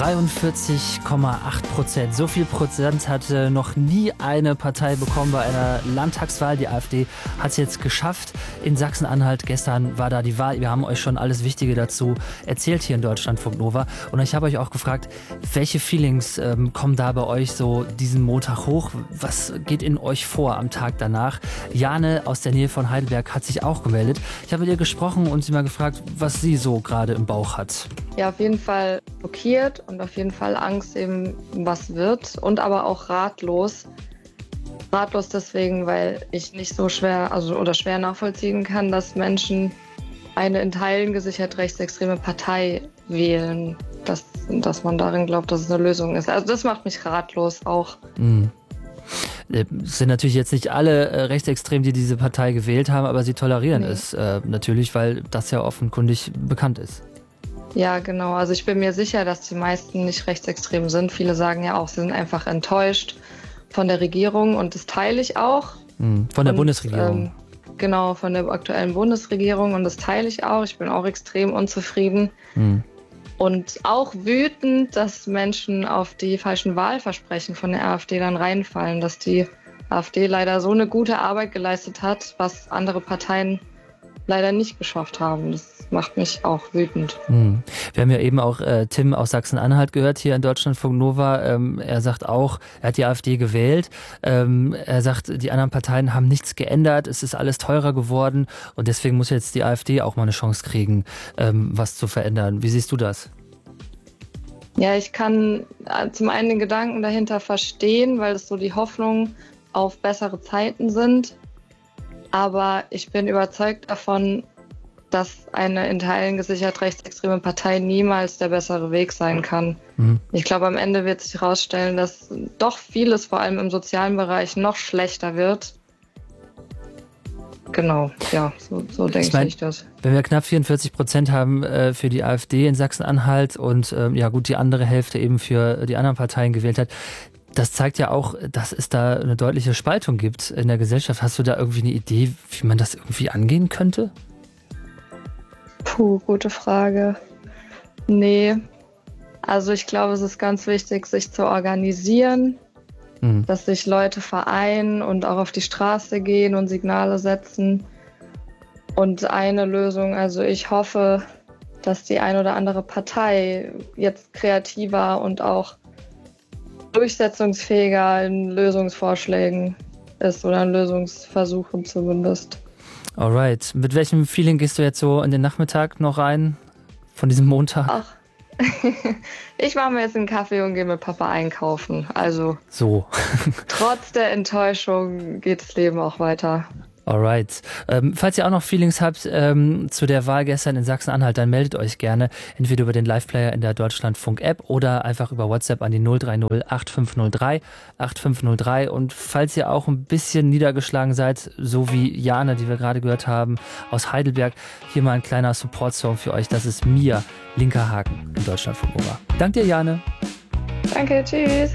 43,8%. So viel Prozent hatte noch nie eine Partei bekommen bei einer Landtagswahl. Die AfD hat es jetzt geschafft in Sachsen-Anhalt. Gestern war da die Wahl. Wir haben euch schon alles Wichtige dazu erzählt hier in Deutschlandfunk Nova. Und ich habe euch auch gefragt, welche Feelings kommen da bei euch so diesen Montag hoch? Was geht in euch vor am Tag danach? Jane aus der Nähe von Heidelberg hat sich auch gemeldet. Ich habe mit ihr gesprochen und sie mal gefragt, was sie so gerade im Bauch hat. Ja, auf jeden Fall schockiert und auf jeden Fall Angst eben, was wird, und aber auch ratlos. Ratlos deswegen, weil ich nicht so schwer nachvollziehen kann, dass Menschen eine in Teilen gesichert rechtsextreme Partei wählen, dass man darin glaubt, dass es eine Lösung ist. Also das macht mich ratlos auch. Es sind natürlich jetzt nicht alle Rechtsextremen, die diese Partei gewählt haben, aber sie tolerieren es natürlich, weil das ja offenkundig bekannt ist. Ja, genau. Also ich bin mir sicher, dass die meisten nicht rechtsextrem sind. Viele sagen ja auch, sie sind einfach enttäuscht von der Regierung, und das teile ich auch. Von der Bundesregierung. Genau, von der aktuellen Bundesregierung, und das teile ich auch. Ich bin auch extrem unzufrieden. Und auch wütend, dass Menschen auf die falschen Wahlversprechen von der AfD dann reinfallen, dass die AfD leider so eine gute Arbeit geleistet hat, was andere Parteien leider nicht geschafft haben. Das macht mich auch wütend. Wir haben ja eben auch Tim aus Sachsen-Anhalt gehört hier in Deutschlandfunk Nova. Er sagt auch, er hat die AfD gewählt. Er sagt, die anderen Parteien haben nichts geändert. Es ist alles teurer geworden, und deswegen muss jetzt die AfD auch mal eine Chance kriegen, was zu verändern. Wie siehst du das? Ja, ich kann zum einen den Gedanken dahinter verstehen, weil es so die Hoffnung auf bessere Zeiten sind. Aber ich bin überzeugt davon, dass eine in Teilen gesichert rechtsextreme Partei niemals der bessere Weg sein kann. Ich glaube, am Ende wird sich herausstellen, dass doch vieles, vor allem im sozialen Bereich, noch schlechter wird. Genau, ja, so denke ich das. Wenn wir knapp 44% haben für die AfD in Sachsen-Anhalt und die andere Hälfte eben für die anderen Parteien gewählt hat, das zeigt ja auch, dass es da eine deutliche Spaltung gibt in der Gesellschaft. Hast du da irgendwie eine Idee, wie man das irgendwie angehen könnte? Gute Frage. Nee, also ich glaube, es ist ganz wichtig, sich zu organisieren, dass sich Leute vereinen und auch auf die Straße gehen und Signale setzen. Und eine Lösung, also ich hoffe, dass die ein oder andere Partei jetzt kreativer und auch durchsetzungsfähiger in Lösungsvorschlägen ist, oder in Lösungsversuchen zumindest. Alright. Mit welchem Feeling gehst du jetzt so in den Nachmittag noch rein von diesem Montag? Ach, ich mache mir jetzt einen Kaffee und gehe mit Papa einkaufen. Also so. Trotz der Enttäuschung geht das Leben auch weiter. Alright. Falls ihr auch noch Feelings habt zu der Wahl gestern in Sachsen-Anhalt, dann meldet euch gerne entweder über den Live-Player in der Deutschlandfunk-App oder einfach über WhatsApp an die 030 8503 8503. Und falls ihr auch ein bisschen niedergeschlagen seid, so wie Jane, die wir gerade gehört haben, aus Heidelberg, hier mal ein kleiner Support-Song für euch. Das ist Mia, Linker Haken in Deutschlandfunk Nova. Danke dir, Jane. Danke, tschüss.